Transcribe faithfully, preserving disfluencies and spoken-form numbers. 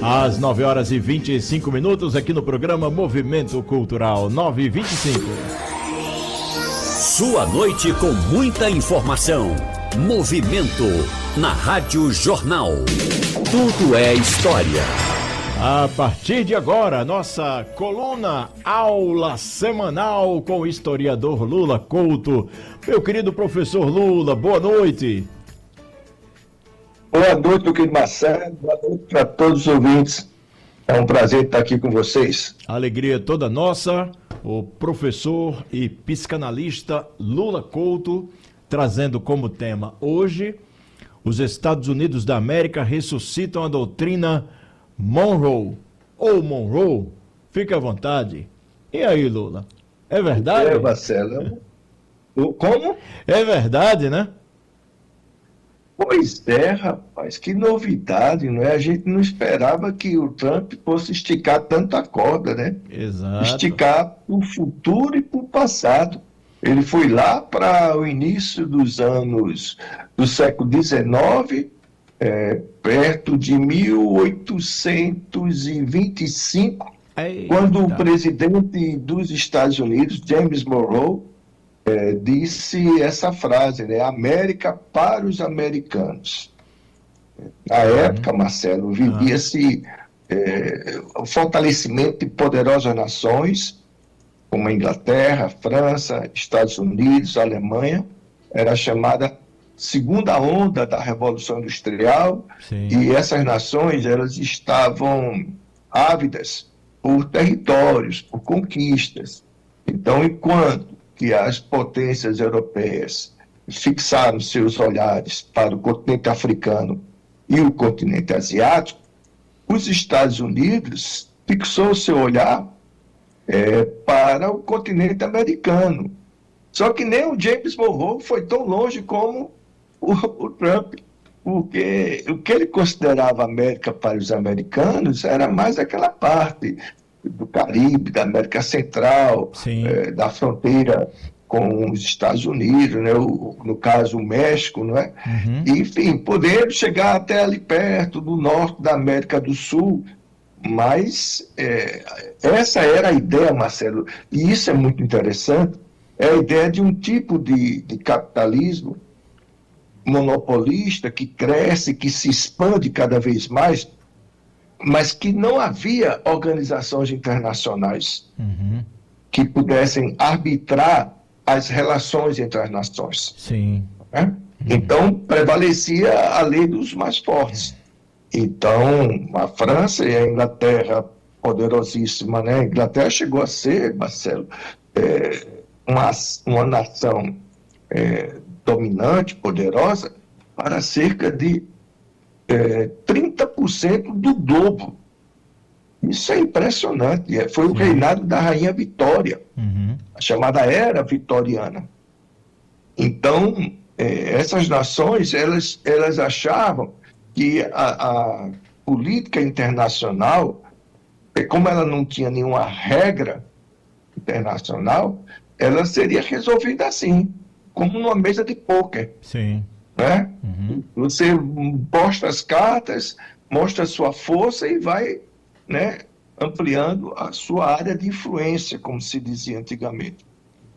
Às nove horas e vinte e cinco minutos, aqui no programa Movimento Cultural, nove e vinte e cinco. Sua noite com muita informação. Movimento na Rádio Jornal. Tudo é história. A partir de agora, nossa coluna Aula Semanal com o historiador Lula Couto. Meu querido professor Lula, boa noite. Boa noite, meu querido Marcelo. Boa noite para todos os ouvintes. É um prazer estar aqui com vocês. Alegria toda nossa. O professor e psicanalista Lula Couto, trazendo como tema hoje: os Estados Unidos da América ressuscitam a doutrina Monroe, ou Monroe. Fique à vontade. E aí, Lula? É verdade? É, Marcelo. Como? É verdade, né? Pois é, rapaz, que novidade, não é? A gente não esperava que o Trump fosse esticar tanto a corda, né? Exato. Esticar para o futuro e para o passado. Ele foi lá para o início dos anos do século dezenove, é, perto de mil oitocentos e vinte e cinco, Eita. Quando o presidente dos Estados Unidos, James Monroe, É, disse essa frase, né? América para os americanos. Na uhum. época, Marcelo, vivia-se é, o fortalecimento de poderosas nações, como a Inglaterra, a França, Estados Unidos, a Alemanha. Era chamada segunda onda da Revolução Industrial. Sim. E essas nações, elas estavam ávidas por territórios, por conquistas. Então, enquanto que as potências europeias fixaram seus olhares para o continente africano e o continente asiático, os Estados Unidos fixou seu olhar é, para o continente americano. Só que nem o James Monroe foi tão longe como o, o Trump, porque o que ele considerava América para os americanos era mais aquela parte do Caribe, da América Central, é, da fronteira com os Estados Unidos, né? o, no caso o México, não é? Uhum. Enfim, podendo chegar até ali perto do norte da América do Sul, mas é, essa era a ideia, Marcelo, e isso é muito interessante, é a ideia de um tipo de, de capitalismo monopolista que cresce, que se expande cada vez mais, mas que não havia organizações internacionais uhum. que pudessem arbitrar as relações entre as nações. Sim. Né? Uhum. Então, prevalecia a lei dos mais fortes. Então, a França e a Inglaterra, poderosíssima, né? A Inglaterra chegou a ser, Marcelo, é, uma, uma nação é, dominante, poderosa, para cerca de É, trinta por cento do globo. Isso é impressionante. Foi o reinado da Rainha Vitória, uhum. a chamada Era Vitoriana. Então, é, essas nações, elas, elas achavam que a, a política internacional, como ela não tinha nenhuma regra internacional, ela seria resolvida assim, como numa mesa de pôquer. Sim. Né? Uhum. Você posta as cartas, mostra a sua força e vai, né, ampliando a sua área de influência, como se dizia antigamente.